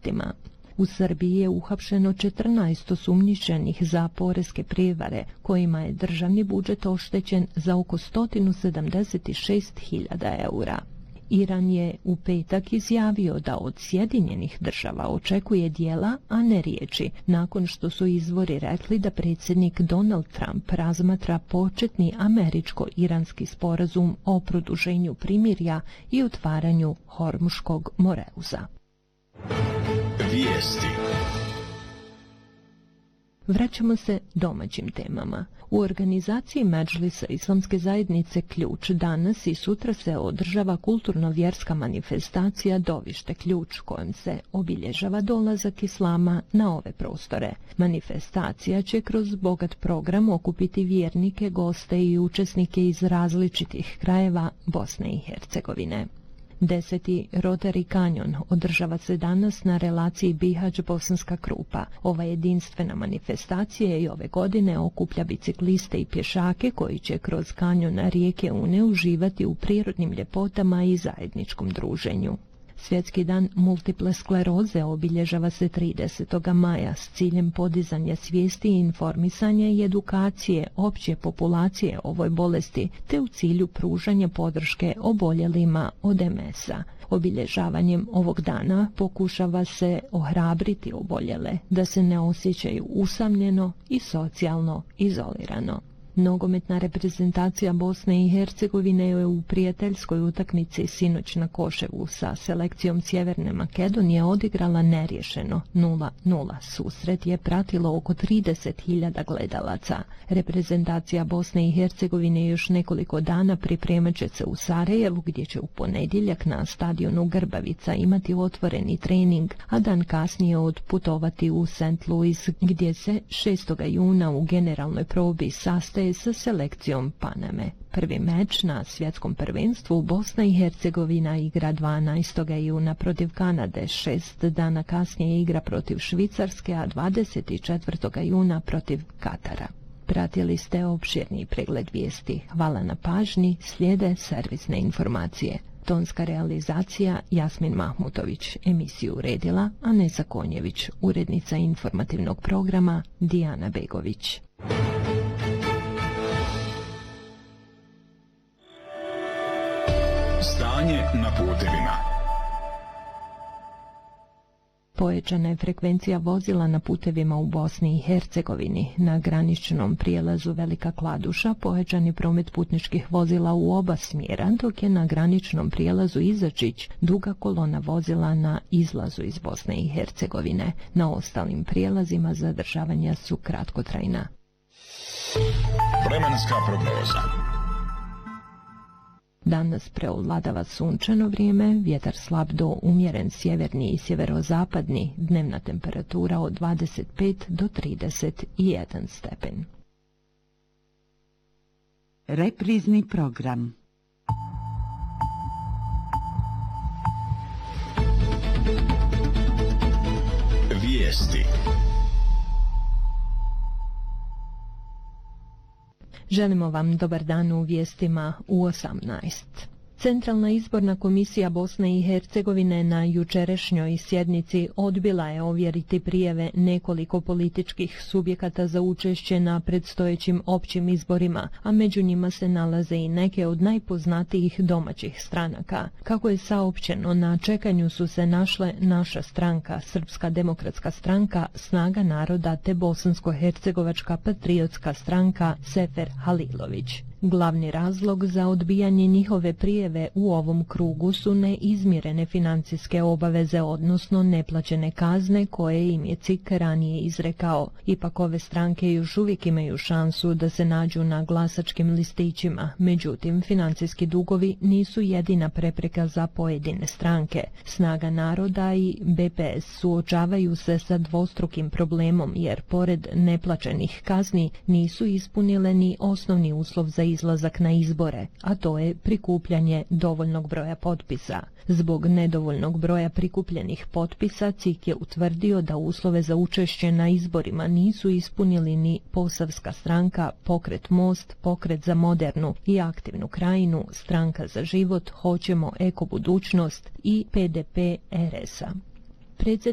subjektima. U Srbiji je uhapšeno 14 osumnjičenih za poreske prijevare, kojima je državni budžet oštećen za oko 176.000 eura. Iran je u petak izjavio da od Sjedinjenih Država očekuje djela, a ne riječi, nakon što su izvori rekli da predsjednik Donald Trump razmatra početni američko-iranski sporazum o produženju primirja i otvaranju Hormuškog moreuza. Vijesti. Vraćamo se domaćim temama. U organizaciji Medžlisa Islamske zajednice Ključ danas i sutra se održava kulturno-vjerska manifestacija Dovište Ključ, kojom se obilježava dolazak islama na ove prostore. Manifestacija će kroz bogat program okupiti vjernike, goste i učesnike iz različitih krajeva Bosne i Hercegovine. 10. Rotary Canyon održava se danas na relaciji Bihać-Bosanska Krupa. Ova jedinstvena manifestacija i ove godine okuplja bicikliste i pješake koji će kroz kanjon rijeke Une uživati u prirodnim ljepotama i zajedničkom druženju. Svjetski dan multiple skleroze obilježava se 30. maja s ciljem podizanja svijesti i informisanja i edukacije opće populacije ovoj bolesti, te u cilju pružanja podrške oboljelima od MS-a. Obilježavanjem ovog dana pokušava se ohrabriti oboljele da se ne osjećaju usamljeno i socijalno izolirano. Nogometna reprezentacija Bosne i Hercegovine je u prijateljskoj utakmici sinoć na Koševu sa selekcijom Sjeverne Makedonije odigrala neriješeno 0:0. Susret je pratilo oko 30.000 gledalaca. Reprezentacija Bosne i Hercegovine još nekoliko dana pripremat će se u Sarajevu, gdje će u ponedjeljak na stadionu Grbavica imati otvoreni trening, a dan kasnije odputovati u St. Louis, gdje se 6. juna u generalnoj probi sastaje sa selekcijom Paname. Prvi meč na svjetskom prvenstvu Bosna i Hercegovina igra 12. juna protiv Kanade, 6 dana kasnije igra protiv Švicarske, a 24. juna protiv Katara. Pratili ste opširni pregled vijesti. Hvala na pažnji, slijede servisne informacije. Tonska realizacija Jasmin Mahmutović, emisiju uredila Anesa Konjević, urednica informativnog programa Dijana Begović. Stanje na putevima. Pojačana je frekvencija vozila na putevima u Bosni i Hercegovini. Na graničnom prijelazu Velika Kladuša pojačan je promet putničkih vozila u oba smjera, dok je na graničnom prijelazu Izačić duga kolona vozila na izlazu iz Bosne i Hercegovine. Na ostalim prijelazima zadržavanja su kratkotrajna. Vremenska prognoza. Danas preovladava sunčano vrijeme, vjetar slab do umjeren sjeverni i sjeverozapadni, dnevna temperatura od 25 do 31 stepen. Reprizni program. Vijesti. Želimo vam dobar dan u vijestima u 18. Centralna izborna komisija Bosne i Hercegovine na jučerašnjoj sjednici odbila je ovjeriti prijave nekoliko političkih subjekata za učešće na predstojećim općim izborima, a među njima se nalaze i neke od najpoznatijih domaćih stranaka. Kako je saopćeno, na čekanju su se našle naša stranka, Srpska demokratska stranka, Snaga naroda te Bosansko-hercegovačka patriotska stranka Sefer Halilović. Glavni razlog za odbijanje njihove prijave u ovom krugu su neizmirene financijske obaveze, odnosno neplaćene kazne koje im je CIK ranije izrekao. Ipak ove stranke još uvijek imaju šansu da se nađu na glasačkim listićima, međutim financijski dugovi nisu jedina prepreka za pojedine stranke. Snaga naroda i BPS suočavaju se sa dvostrukim problemom, jer pored neplaćenih kazni nisu ispunile ni osnovni uslov za izlazak na izbore, a to je prikupljanje dovoljnog broja potpisa. Zbog nedovoljnog broja prikupljenih potpisa, CIK je utvrdio da uslove za učešće na izborima nisu ispunili ni Posavska stranka, Pokret Most, Pokret za modernu i aktivnu krajinu, Stranka za život, Hoćemo eko budućnost i PDP RS-a.